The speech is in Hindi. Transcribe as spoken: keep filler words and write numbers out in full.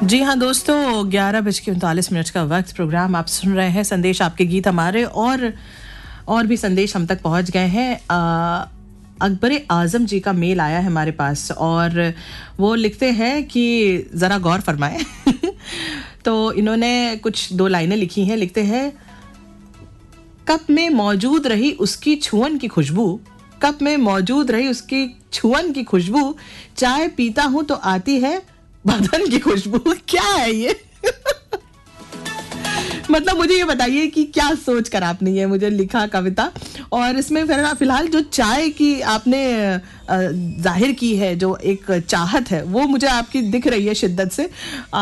जी हाँ दोस्तों, ग्यारह बज के उनतालीस मिनट का वक्त। प्रोग्राम आप सुन रहे हैं संदेश आपके गीत हमारे, और और भी संदेश हम तक पहुंच गए हैं। अकबर आजम जी का मेल आया है हमारे पास, और वो लिखते हैं कि ज़रा गौर फरमाएं। तो इन्होंने कुछ दो लाइनें लिखी हैं। लिखते हैं, कप में मौजूद रही उसकी छुअन की खुशबू, कप में मौजूद रही उसकी छुअन की खुशबू, चाय पीता हूं तो आती है बदन की खुशबू। क्या है ये? मतलब मुझे ये बताइए कि क्या सोच कर आपने ये मुझे लिखा कविता, और इसमें फिलहाल जो चाय की आपने जाहिर की है, जो एक चाहत है, वो मुझे आपकी दिख रही है शिद्दत से।